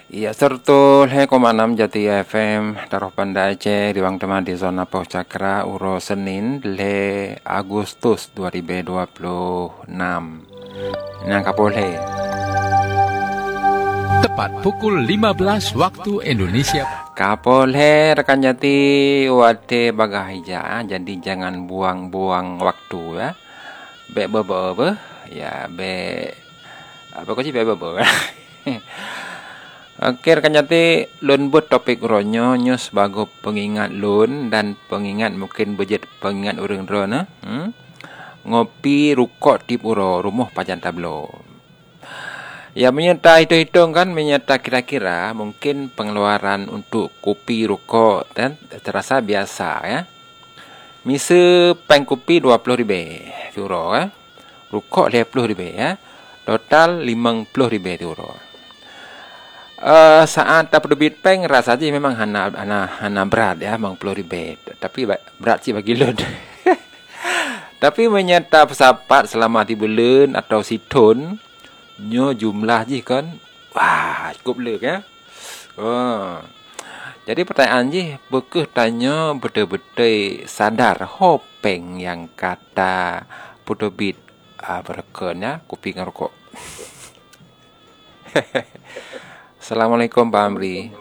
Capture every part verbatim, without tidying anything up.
Iya, sertul he koma enam Jati F M Taruh Banda Aceh di Wang Teman di zona Pau Cakra Uro Senin le Agustus dua ribu dua puluh enam. Nang kapolhe. Tepat pukul lima belas waktu Indonesia. Kapolhe rekan Jati wate bagahija, jadi jangan buang-buang waktu ya. Be bebe ya be apa kau sih be bebe. Oke rekan Jati, lun buat topik ronyo nyus bago pengingat lun dan pengingat mungkin budget pengingat urang drone hmm? Ngopi rukok tip uro rumah pajan tablo. Ya menyerta hitung-hitung kan, menyerta kira-kira mungkin pengeluaran untuk kopi rukok dan terasa biasa ya. Misal peng kopi dua puluh ribu euro ya. Rukok lima puluh ribu ya. Total lima puluh ribu euro. Uh, saat tak debit peng rasa je memang hana hana hana berat ya lima puluh ribu, tapi berat sih bagi lun. Tapi menyerta pesapat selama tiga bulan atau siton nyo jumlah je kan, wah cukup lek ya. Oh. Jadi pertanyaan je bekeh tanya betul-betul sadar hopeng yang kata pudobit uh, berkennya kopi ngerokok. Assalamualaikum Pak Amri.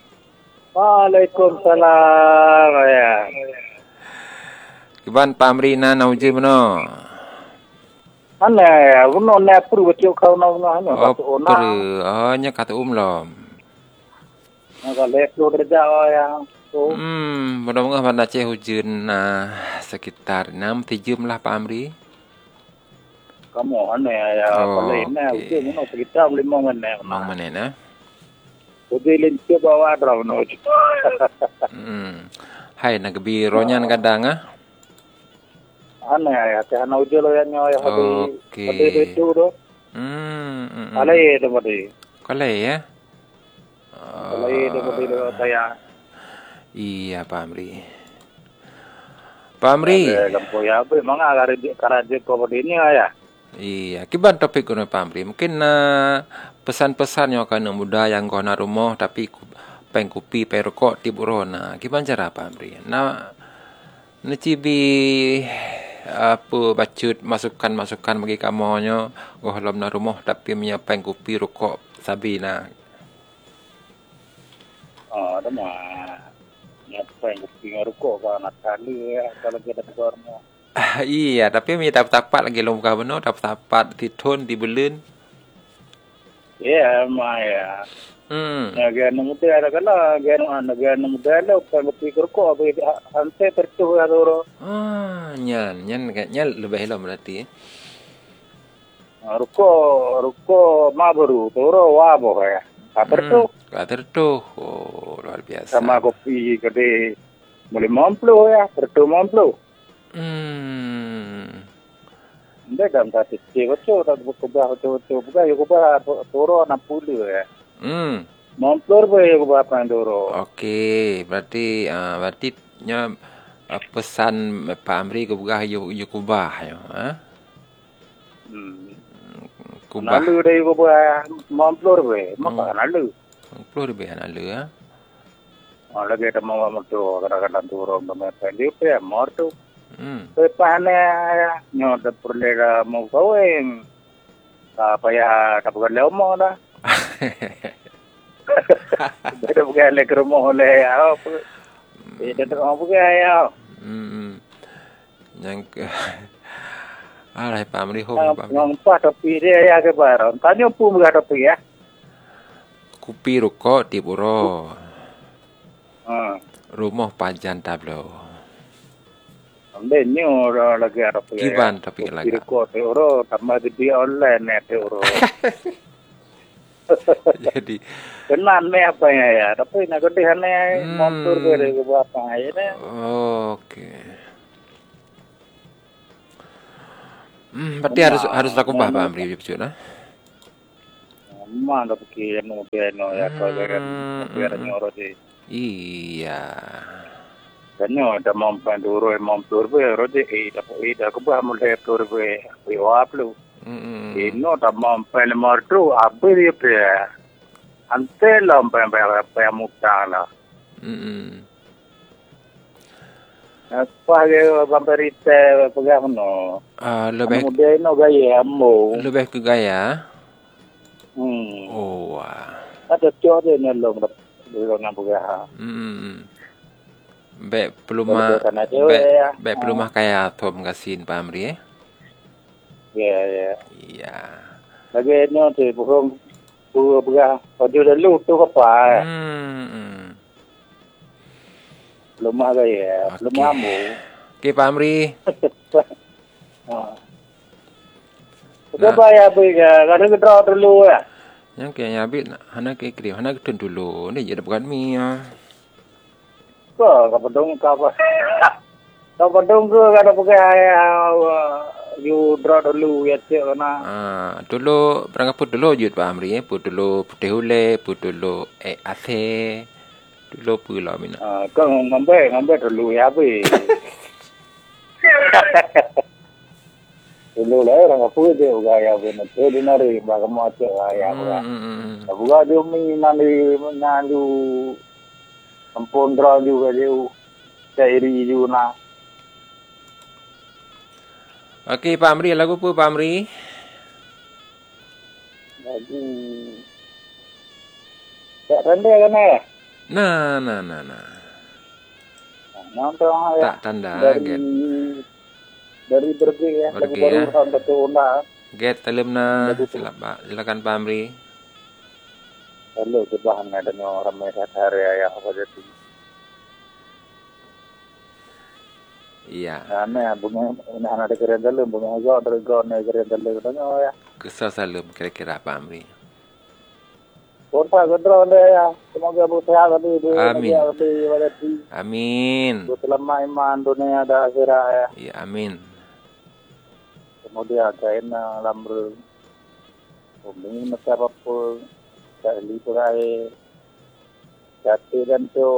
Waalaikumsalam ya. Kiban Pak Amri na nauje meno. Ana ya, uno na puru kau kau na uno ano kata ona. Oh, nya kata umlom. Naga leplo kerja ya. Hmm, mudah-mudahan pada Aceh hujan nah, sekitar enam tujuh lah Pak Amri. Kamu ana ya, kalau ini hujan uno sekitar lima menit. lima menit nah. Udah lincah bawa draw no. Hmm. Hai nak bironya kadang ah. Ana ya, teh ana ujo lo yang nyoy hadi. Hadi itu do. Hmm. Alai itu mati. Kalai ya. Alai itu mati do saya. Iya Pak Amri. Pak Amri. Lampu ya, memang agar di karaje ko ini ya. Iya, kiban topik kuno Pak Amri. Mungkin uh, pesan-pesan yang akan muda yang kau nak rumah tapi peng kopi perokok tiburona. Kiban cara Pak Amri? Nah, necibi apa bacut masukan-masukan bagi kamu nyo oh dalam nak rumah tapi punya peng kopi rokok sabina. Oh, ada mah. Ya peng kopi rokok kan nak kali ya kalau kita keluarnya. Ah, iya, tapi mi tapat lagi lomba beno tapat titun di belun. Ya, Maya. Hmm. Ya, gan muda ada kala, gan ana gan muda ada pang pikir ko abi ante tertu ya doro. Ah, nyan, nyan nyan lebih lama berarti. Ruko, ruko mabaru, doro wabo ya. Tertu. Hmm, tertu. Oh, luar biasa. Sama kopi gede boleh mamplu ya, tertu mamplu. Hmm. Ndak dalam tadi cewaco tak buka buka buka yo buka toro enam puluh ya. Hmm. Mampur be yo buka pandoro. Okey, berarti uh, berarti nya uh, pesan Pak Amri ke buka yo yo kubah yo, ha? Hmm. Kubah. Nalu dai yo buka mampur be, maka nalu. Mampur be nalu ya. Oh, lagi ada mau motor kadang-kadang turun sama pendek ya, motor. Hmm. Pepane nyo da perlega mo kawin. Apa ya dapat lemo dah. Beda bukan le kromo le ya. Beda kromo bukan ya. Hmm. Yang alai pamri ho pamri. Yang pa topi dia ya ke baron. Tanyo pu bukan topi ya. Kopi rokok di Puro. Hmm. Rumah pajan tablo. Ambil ni orang lagi ada apa ya? Kiban tapi lagi. Kau teoro tambah di online net teoro. Jadi kenan me apa ya ya? Tapi nak gede hane motor bere ke apa ya ne? Okey. Hmm, berarti harus harus laku bah Pak Amri betul nah. Mana pikir no beno ya kalau kan biar nyoro di. Iya. Kanyo da mom panduro e mom turbe roje e da e da ko ba mulhe turbe e waplu. Mm. Ino da mom pel mortu abri pe. ante lah sampai muka lah. Hmm. Apa dia pemerintah pegang no? Ah, lebih Kemudian no gaya ambo. lebih ke gaya. Hmm. Oh. Wah. Ada cor dia nelong belum nak pegang. Hmm. Baik perlu Boleh mah kan aja, baik ya. baik perlu mah kaya tom kasin pamri eh. Ya ya. Iya. Lagi no tu bukan bukan pegang. Pada dulu tu apa? Hmm. Belum ada ya. Belum Okey. ambo. Okey pamri. Ha. Coba ya bega, kadang kita dulu ya. Yang kaya abit hana ke krim hana ketun dulu ni je bukan mi ah. Kau kapedong kapa? Kapedong ke kada pakai you draw dulu ya cik kana. Ah, dulu berangkat put dulu jut pamri eh, put dulu putih hule, put dulu eh ase. Dulu pula mina. Ah, kau ngambil ngambil dulu ya be. Dulu lah orang apa dia gaya be nanti di nari bagai macam gaya Hmm, apa. hmm, hmm. Buka dia mi nani nandu ampun draw juga dia cairi juga na. Okey pamri lagu apa pamri? Lagi tak rendah kan ya? Nah, nah, nah, nah. Nonton ya. Tak tanda dari get. dari berge ya. Lagu Berge, baru ya. tahun betul na. Get telem na. Sila, silakan pamri. Hello, kebahan ada ni orang merah hari ya apa jadi. Iya. Nah, bunga ini anak ada keren dalam bunga agak dari gor ni keren dalam katanya ya. Kesal salem kira-kira pamri. Kota gedro dia ya. Semoga berusaha tadi di Amin. di di Amin. selama iman dunia ada akhirat ya. Iya, amin. Kemudian kain lamber bumi masa apa kali perai jati dan tu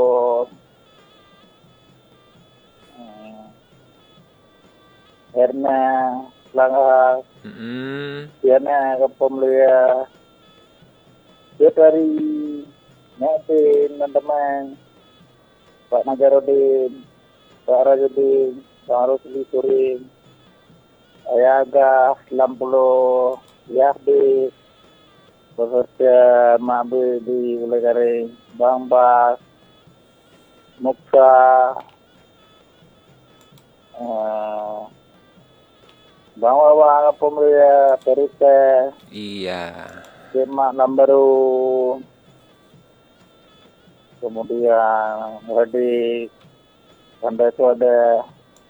herna langah Hmm. tiana kapom lia dia dari nanti nandaman Pak Najarudin Pak Rajudin Pak Rusli Surin Ayaga Lampulo Yahdi beserta Mabe di Ulegare Bang Bas Muksa uh, Bang Wawa Pemulia Perite Iya. Semak Lambaru kemudian Radik Pandai itu ada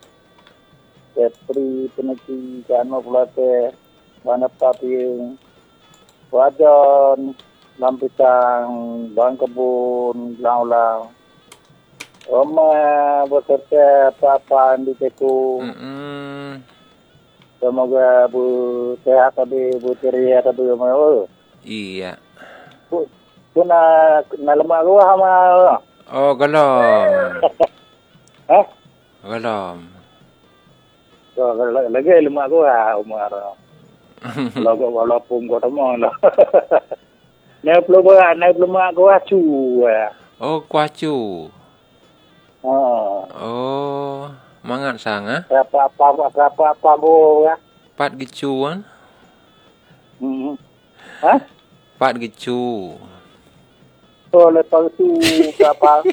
Kepri Peneki Kano Pelate Banap Tapi Wajon Lampisang Bang Kebun Laulang Oma beserta papan di Teku Hmm. semoga bu sehat tadi bu ceria tadi mau Iya. bu bu na na lemak gua sama Oh, galom. eh Galom. so lagi lemak gua umar logo walaupun gua temu lah naik belum naik lemak gua cu Oh, kuacu. oh Oh, mangat sang ah. berapa apa berapa apa bu ya Pat gicuan. hmm hah Pat gicu. so lepas tu berapa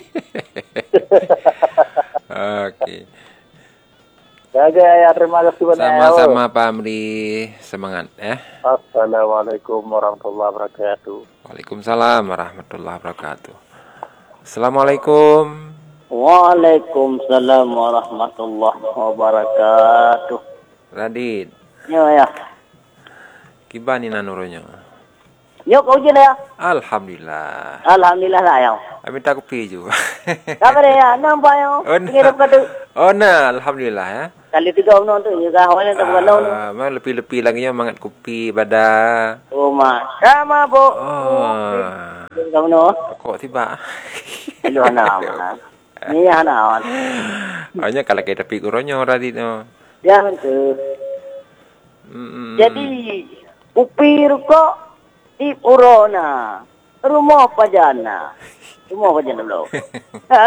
Okey. Jaga ya, terima kasih banyak. Sama-sama Pak Amri. Semangat ya. Assalamualaikum warahmatullahi wabarakatuh. Waalaikumsalam warahmatullahi wabarakatuh. Assalamualaikum. Waalaikumsalam warahmatullahi wabarakatuh. Radit. Yo ya. Kibani nanuronyo. Yo kau je ya. Alhamdulillah. Alhamdulillah lah ya. Kami tak kepi juga. Kabar ya, nampak yo. Oh, Ngirim kadu. Oh nah, alhamdulillah ya. Kali tiga orang tu juga awalnya tak berlalu. Ah, mang lebih-lebih lagi nya mangat kopi pada. Oh ma. Sama bu. Oh. Kamu no. Kok tiba? Itu anak mana. Ni anak. Hanya kalau kita pikir ronyo Radit no. Ya tu. Mm-mm. Jadi upir kok di Urona. rumah pajana. Rumah pajana belum. Ha?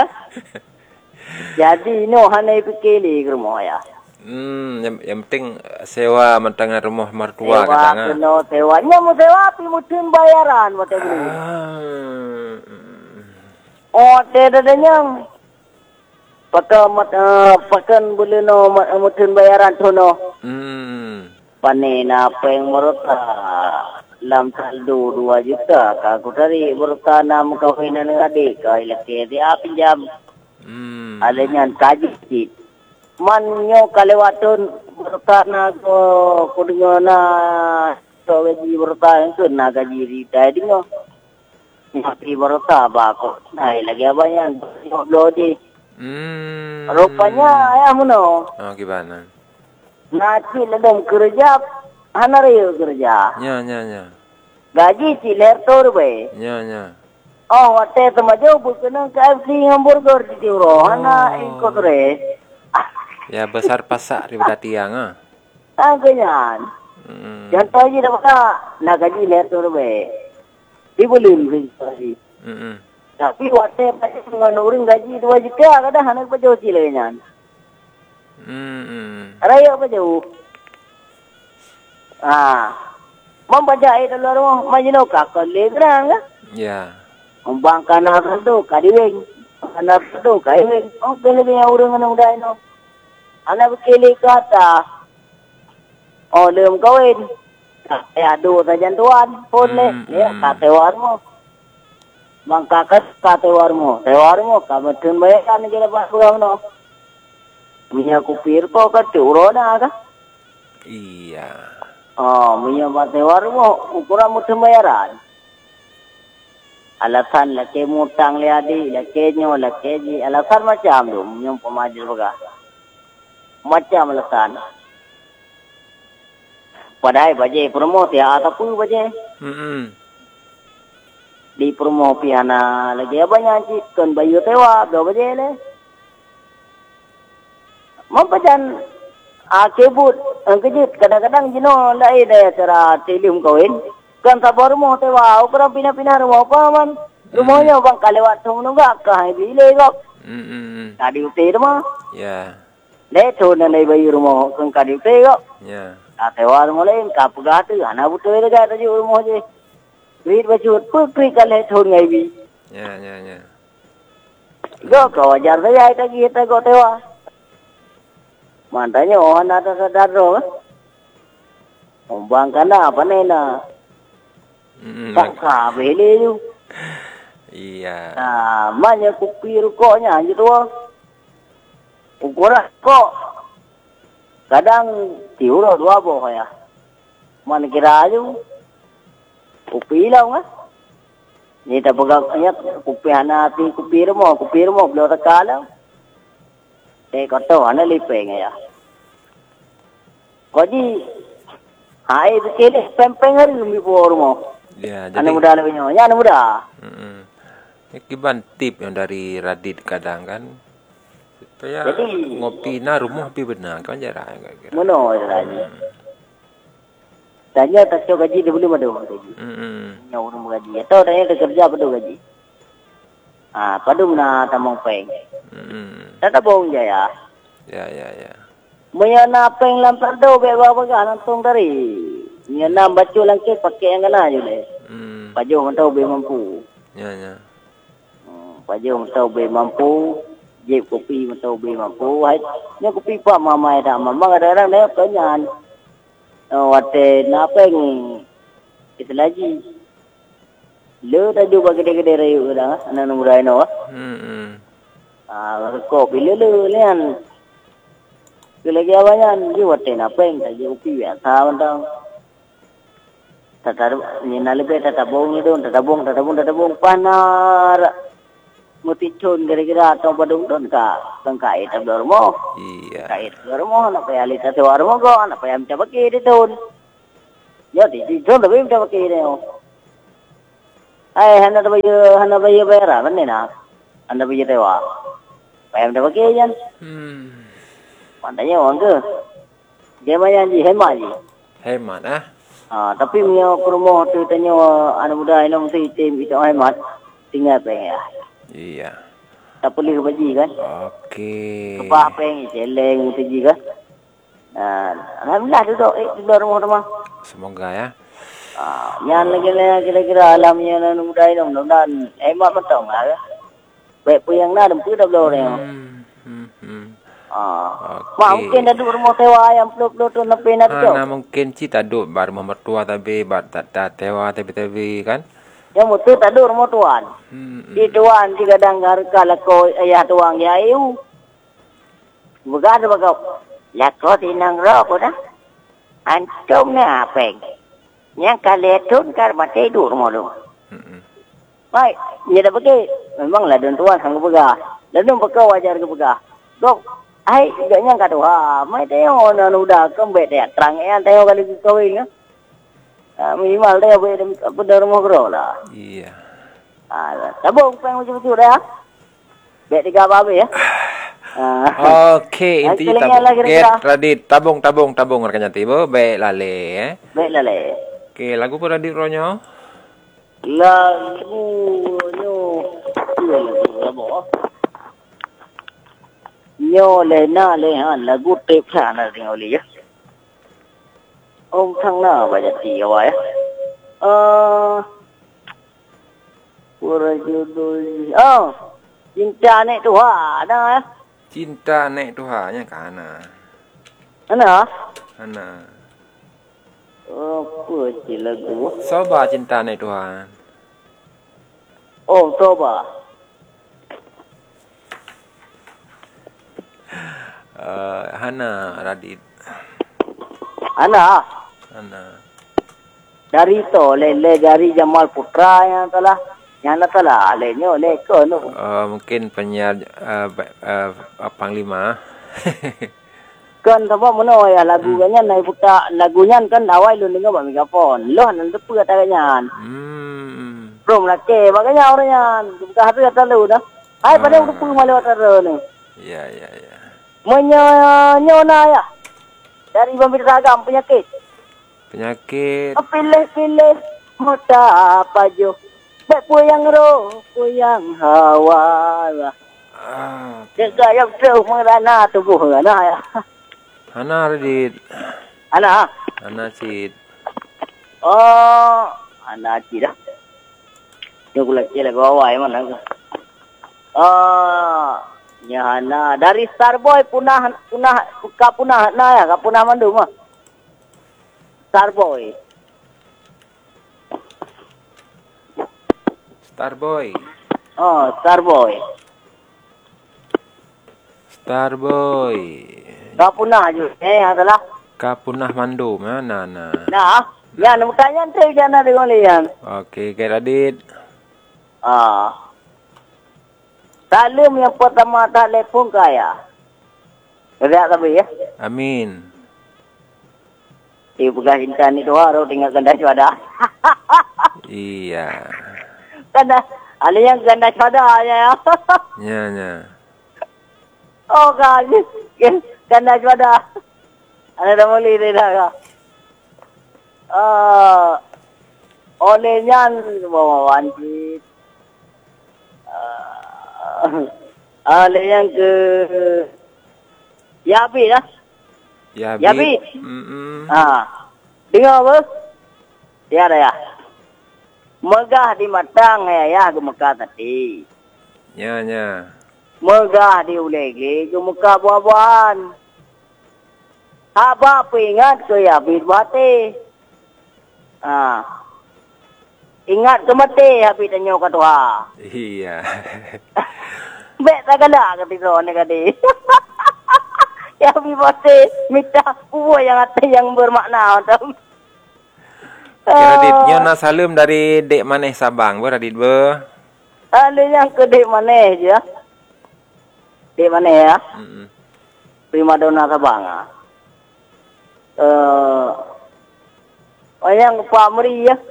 Jadi no hanai pikir ke rumah ya. Hmm, yang, yang penting sewa mentangan rumah mertua Sewa kadang ah. kena sewanya mau sewa tapi mungkin bayaran mata beli. Ah. Oh, dedanya. Pakai uh, pakan boleh no mungkin bayaran tu no. Hmm. Panena peng merota lam saldo dua juta. Kaku tadi merota nam kawinan adik. Kau ilake dia pinjam. Hmm. Adanya kaji sit. Manyo kalewatun merota na ko kudingona so gaji merota itu na gaji rita dingo. Tapi merota ba ko. Nai lagi apa yang lodi. Hmm. Rupanya ayah muno. Oh, gimana? Naci ledem kerja, hanare kerja. Ya, ya, ya. Gaji ciler tor be. Ya, ya. Oh, wate temajo bukan K F C hamburger di tiro. Hana ikut re. Ya besar pasak di belah tiang ah. Angkanya. Hmm. Contoh aja dapat na gaji ler tor be. Dibulin gaji. Hmm. Tapi wate pasal menguring gaji dua juta kadang hana pajo cilernya. Hmm. Raya apa jauh? Ah, membaca itu lalu majino kakak legrang lah. Ya. Membangkan anak tu kadiweng, anak tu kadiweng. Oh, kena dia orang anak muda itu. Anak berkili kata, oh lem kawin. Ya aduh saja tuan, pun le, ya kata warmo. Bang kakak kata warmo, warmo kamu tun bayar kan kita pasang no. Minyak kupir kok ke turun ada? Iya. Oh, minyak mati warmo ukuran musim bayaran. Alasan laki mutang liadi, laki nyo, laki ji, alasan macam tu, minyak pemajil baga. Macam alasan. Padahal baje promo tiada ataupun baje. Hmm. Di promo piana lagi apa nyanyi kan bayu tewa, dua baje le. Mampajan akebut angkejit kadang-kadang jino lai daya cara telium kawin kan sabar mo tewa ukra pina-pina rumah apa man rumahnya bang kalewat sumunga ka bile kok Hmm. kadi utir mah Ya. le to na nei bayi rumah kan kadi utir kok Ya. atewar mo le ka pugat ana butoy ga ta ji rumah je वीर बचूत पुत्री कले थोड़ गई भी Ya, ya, ya. go ko jar sai ai ta gi ta go tewa Mantanya orang ada sadar roh. Umbang kana apa nena? Hmm. Tak kabel tu. Iya. Nah, mana kopi rokoknya gitu. Ukuran kok. Kadang tiuro dua boh ya. Mana kira aja. Kopi lah kan. Ni tak pegang kopi anak hati kopi rumah, kopi rumah belum terkalah. Saya kata mana lipeng ya. Jadi, hai sekali pempeng hari lebih rumah. Ya, jadi. Anak muda lebih nyonya, anak muda. Hmm. Kiban tip yang dari Radit kadang kan. Supaya Jadi- ngopi na rumah pi benar kan jarang kira. Mana lagi? Tanya tak tahu gaji dia boleh mana gaji. Hmm. Nyawa orang gaji. Atau tanya dia kerja pada gaji. Ah, pada mana tamang peng. Hmm. Tak bohong jaya. Ya, ya, ya. Maya na peng lam perdo beba baga nantong dari. Nya na bacu langke pakai yang kana je le. Hmm. Pajo mentau be mampu. Ya, ya. Hmm, Pajo mentau be mampu. Jeb kopi mentau be mampu. Hai, nya kopi pa mama ada mama kadang-kadang ne penyan. Oh, wate na peng. Itu lagi. Le dah juga gede-gede rayu dah anak muda ini wah. Hmm. Ah, kok bila le lian. Lagi awalnya ni wate na peng tadi upi ya tahu tau. Tatar ni nalbe tatabong itu tatabong tatabong tatabong panar. Muticun kira-kira atau badung don ka tangkai tabdor mo. Iya. Kait dormo na payali ta tewar mo go na payam ta baki di don. Yo di di don lebih ta baki ni o. Ai hana ta bayo hana bayo bayar ban ni na. Anda bayo tewa. Payam ta baki yan. Hmm. Pandanya orang ke. Dia mayan ji hemat ji. Hemat ah. Ah, tapi punya ke rumah tu tanya anak muda ini mesti tim itu hemat tinggal peng ya. Iya. Tak boleh baji kan. Okey. Sebab peng celeng tu juga. Ah, alhamdulillah duduk eh di luar rumah rumah. Semoga ya. Ah, yang lagi lah kira-kira alamnya anak muda ini mudah-mudahan hemat betul lah. Baik pun yang nak dempu dah belum ni. Hmm. Hmm. hmm. Ah, Okey. mak mungkin dah duduk rumah sewa yang peluk-peluk tu nepi nak tu. Ana mungkin ci tak duk bar rumah mertua tapi bar tak tak tewa tapi tapi kan. Yang mutu tak duduk rumah tuan. Hmm. Di tuan di kadang harga lako ayah tuang ya ayu. Bukan bagau. Lako tinang rok dah. Antum ni apa? Yang kaletun kar mati duduk rumah tu. Hmm. Baik, dia dah pergi. Memanglah dan tuan sanggup pegah. Lalu pegah wajar ke pegah. Dok, ai gaknya kat ha, mai tengok nak udah kembet dia. Terang yang tengok kali kawin ya. Ah, minimal dia boleh apa dah rumah kero lah. Iya. Ah, tabung peng macam-macam dah. Bet tiga babe ya. Ah. Okey, Ah, inti kelengah tabung. lah Get kira-kira. ready tabung tabung tabung rekan janti bo baik lale eh. Baiklah le. Okey, lagu pun ready ronyo. Lagu nyo. Iya lagu apa? Nyo le na le ha lagu tep sana tengok li ya. Ông thằng nào bây giờ thì vậy? Ờ, vừa jodoh. Oh, cinta nek tu ha, ada ya? Cinta nek tuhanya ka ana. Ana? Ana. Oh, apa je lagu? Soba cinta nek Tuhan. Oh, coba. Uh, Hana Radit. Ana? Hana. Dari to le le dari Jamal Putra yang telah yang telah le nyo le ko no. Uh, mungkin penyiar uh, uh, uh, Panglima. Kan apa mana ya lagu nya nai puta lagunya kan awal lu dengar ba mikrofon. Loh nan tu pu katanya. Hmm. Belum lah ke baganya orangnya bukan hati kata lu dah. Hai pada udah pu malu atar ni. Ya ya ya. Menyona ya. Dari pemberi ragam penyakit. Penyakit. Pilih-pilih muda baju. Baik puyang roh, puyang hawa. Ah, Jaga yang jauh merana tubuh ana ya. Hana Radit. Ana. Hana Cid. Oh, ana tidak. Yo kula kira gawa mana. Oh, ya ana dari Starboy punah punah ka punah na ya, ka punah mandu mah. Starboy. Starboy. Oh, Starboy. Starboy. Ka punah je. Eh, adalah. Ka punah mandu mana na. Nah, ya nak tanya tu jangan dengan lian. Okey, Kak Radit. Ah. Salim yang pertama telefon kaya. Berat tapi ya. Amin. Ibu bekas cinta ni tu harus tinggal ganda cuada. Iya. Ganda, ada yang ganda cuada ya. Nya nya. Oh kan, ganda cuada. Ada dah muli dia dah. Ah, olehnya bawa wanci. Ah, oleh yang ke Yabi lah. Ya Ya, Bi. Hmm. Ah, dengar apa? Ya dah ya. Megah di matang ya ya ke Mekah tadi. Nya nya. Megah di ulegi ke Mekah buah-buahan. Apa ingat ke ya bidwate? Ah. Ingat ke mati habis tanya kat Tuhan. Iya. Bek tak kala ke tidur ni kadi. Ya bidwate minta buah yang hati yang bermakna tu. Kak Radit, nya na salam dari Dek Maneh Sabang, ber Radit ber. Ada yang ke dek mana je. Dek mana ya? Hmm. Prima donna Sabang ah. Eh, orang pamri ya.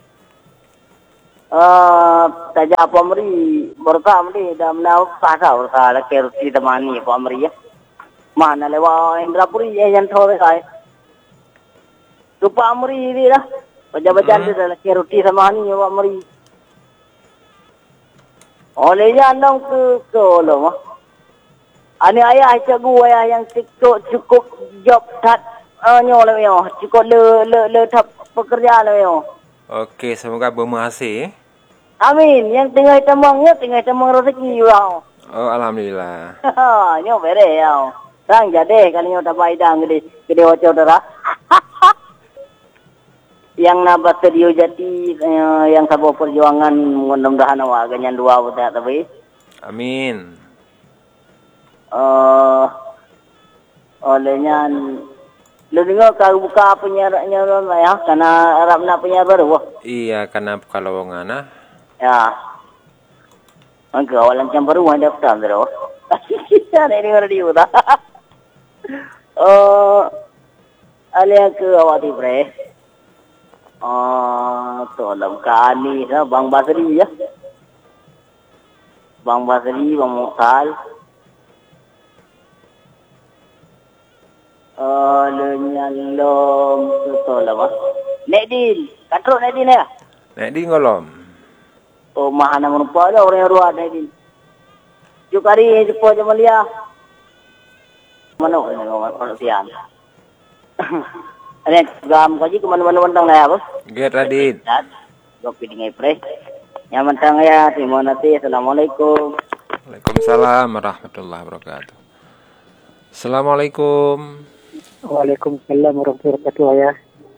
Eh, taja pamri berkam di dalam lau pasal pasal kerti temani pamri ya. Mana lewa Indrapuri ya yang thore kai. Ke Pak Amri ni lah. Baca-baca dia dah laki roti sama ni Pak Amri. Olehnya andong ke ke lo mah. Ani ayah cikgu ayah yang cukup cukup job tat nyo le yo. Cukup le le le tap pekerja le yo. Okey, semoga berhasil. Amin. Yang tengah temangnya tengah temang rezeki yo. Oh, alhamdulillah. Nyo bere yo. Sang jadi kali nyo dapat idang gede gede waco dara. Yang nabat studio jati uh, yang sabo perjuangan mudah-mudahan awak ganyan dua buta tapi. Amin. Uh, olehnya lu dengar kau buka penyiarnya ya karena Arab nak penyiar baru. Iya, karena buka lowongan ah. Ya. Angka awalan jam baru ada daftar baru. Ada dengar dia dah. Oh, alih ke awak di bre. Oh, tolong kali lah Bang Basri ya. Bang Basri, Bang Mukhtar. Oh, lenyalom tolong ah. Nedin, katrok Nedin ya? Nedin ngolom. Oh, mahana merupa ada orang yang ruat Nedin. Jukari jumpa Jamalia. Mana orang orang sian. Ada gam kaji ke mana-mana mentang lah apa? Get Radit. Kopi dengan pre. Yang mentang ya, terima kasih. Assalamualaikum. Waalaikumsalam warahmatullahi wabarakatuh. Assalamualaikum. Waalaikumsalam warahmatullahi wabarakatuh ya.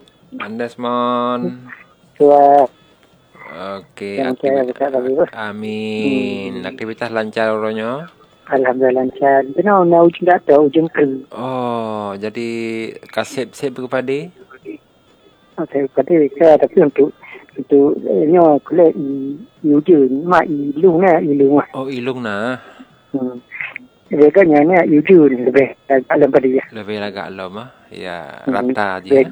Andesmon. Tua. Okey. Yang saya buka tadi. Amin. Hmm. Aktivitas lancar orangnya. Alhamdulillah lancar. Benar nak ujung dah tahu ujung ke. Oh, jadi kasih sip kepada? Oh, saya kepada saya tapi untuk untuk nyo kulit i ujung mak i lung na i lung. Oh, ilung nah. Hmm. Reganya ni ujung lebih alam pada dia. Lebih agak lom ah. Ya, Hmm. rata aja.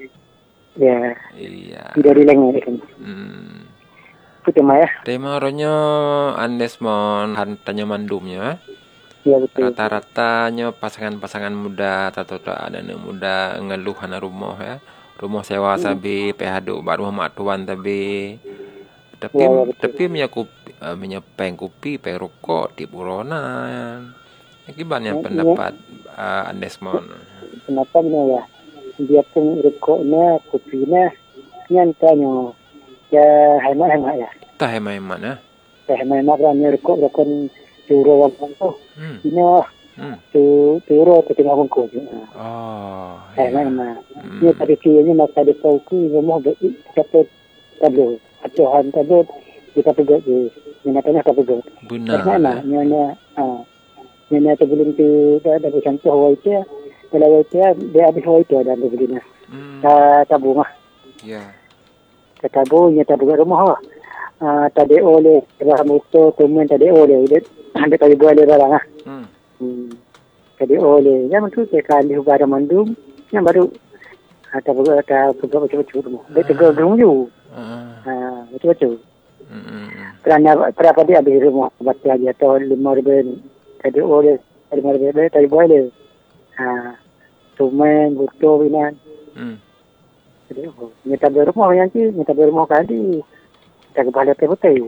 Ya. Iya. Dari langit kan. Hmm. Pertama ya. Tema orangnya Andesmon hantanya mandumnya. Ya betul. Rata-ratanya pasangan-pasangan muda atau ada anak muda ngeluh hana rumah ya. Rumah sewa sabi, pehaduk baru mak tuan tabi. Tapi Ya, ya, betul. tapi minyak kopi, uh, minyak peng kopi, peng rokok di buronan. Akibatnya Ya, pendapat uh, Andesmon. Kenapa ni ya? Dia pun rokoknya, kopinya, yang tanya. Ya hemat-hemat ya. Tah hemat-hemat ya. Ya hemat-hemat berani rokok rokok turo orang tu. Hmm. Ini Hmm. tu turo tu tengah bungkus. Oh. Hemat-hemat. Hmm. Ni tadi kini masa dia tahu ku rumah beri kata tablo. Atuhan tablo kita pergi je. Ni natanya kita pergi. Benar. Hemat-hemat. Ni ni ah. Ni ni tu belum tu dah dah contoh awal tu. Kalau awal tu dia habis awal tu dah begini. Hmm. Ta tabung ah. Ya. Tabu nya tabu rumah lah. Ah tadi oleh telah motor temen tadi oleh dia ada tadi buat dia barang ah. Hmm. Hmm. Tadi oleh yang tu ke kali ubara mandum yang baru ada buat ada buat macam-macam rumah. Dia tegur gerung Ah. ah macam-macam. Hmm. Kerana berapa dia habis rumah baca aja atau lima ribu tadi oleh lima ribu tadi buat dia. Ah temen butuh binan. Hmm. Jadi, ni tak berumah yang tu, ni tak berumah kali. Tak kebalik putih.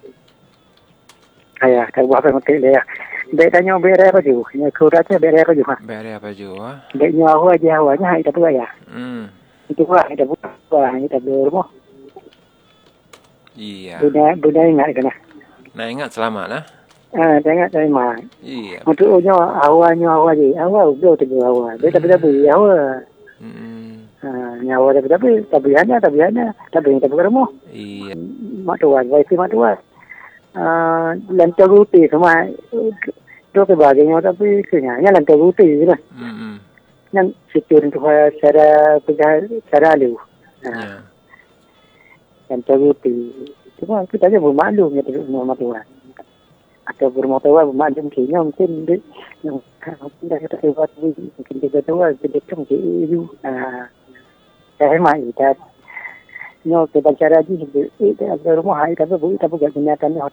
Ayah, tak kebalik putih dia. Dek tanya beres apa je? Ni kuratnya beres apa je? Beri apa juga? Dek nyawa aja awalnya, hai tak ya. Hmm. Itu lah, hai tak buat, hai tak berumah. Iya. Bunda, bunda ingat kan? Nah ingat selamat lah. Ah, tengok saya mah. Iya. Untuk nyawa awalnya awal je, awal udah tu awal. Dia tak boleh awal. Hmm. Ah, nyawa tapi tapi tapi ada tapi ada tapi tak berumah. Iya. Mak tuan, wifi mak tuan. Uh, lantai ruti semua itu kebahagiaan tapi sebenarnya lantai ruti je lah. Hmm. Yang situ untuk cara pejahat cara lu. Ya. Lantai ruti. Cuma kita aja bermaklum ya dengan mak tuan. Atau bermotor bermaklum kayaknya mungkin dia yang dah kita buat mungkin kita tahu kita cuma itu. Ah, saya mah kita. No, kita cara lagi, itu rumah, itu apa, itu apa, kenyataan